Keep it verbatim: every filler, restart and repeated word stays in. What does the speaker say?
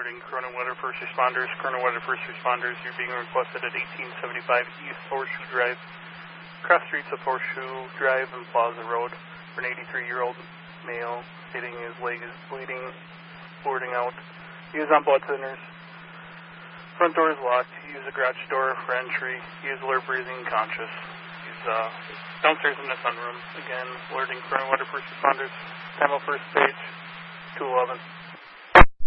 Alerting Corona Weather First Responders. Corona Weather First Responders, you're being requested at eighteen seventy-five East Horseshoe Drive. Cross streets of Horseshoe Drive and Plaza Road for an eighty-three-year-old male stating his leg is bleeding, blurting out. He is on blood thinners. Front door is locked. Use the garage door for entry. He is alert, breathing, conscious. He's uh, downstairs in the sunroom. Again, alerting Corona Weather First Responders. Time of first page, two eleven.